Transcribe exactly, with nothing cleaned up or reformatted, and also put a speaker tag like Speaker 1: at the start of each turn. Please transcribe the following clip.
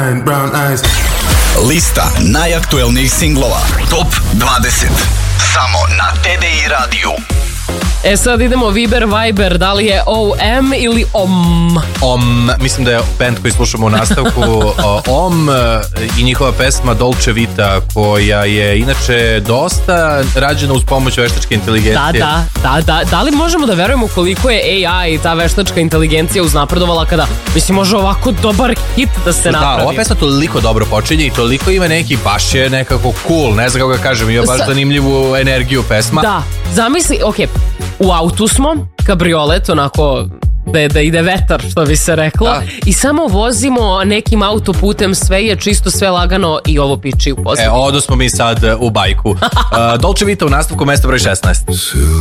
Speaker 1: Lista najaktuelnijih singlova Top dvadeset samo na T D I radiju.
Speaker 2: E sad idemo Viber, Viber, da li je O M ili O M?
Speaker 3: O M, mislim da je band koji slušamo u nastavku O M i njihova pesma Dolce Vita, koja je inače dosta rađena uz pomoć veštačke inteligencije.
Speaker 2: Da, da, da, da. Da li možemo da verujemo koliko je A I i ta veštačka inteligencija uznapredovala kada, mislim, može ovako dobar hit da se napravi?
Speaker 3: Da, ova pesma toliko dobro počinje i toliko ima neki, baš je nekako cool, ne znam kako ga kažem, ima baš zanimljivu energiju pesma.
Speaker 2: Da, zamisli, okej, okay. U autu smo, kabriolet, onako da, da ide vetar, što bi se reklo, da. I samo vozimo nekim autoputem, sve je čisto, sve lagano i ovo piči u pozadini.
Speaker 3: E, odo smo mi sad u bajku. uh, Dolce Vita u nastavku, mesto broj šesnaest.